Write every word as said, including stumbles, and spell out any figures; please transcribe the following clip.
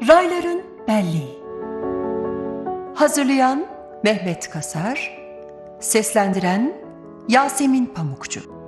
Rayların Belleği. Hazırlayan Mehmet Kasar, seslendiren Yasemin Pamukçu.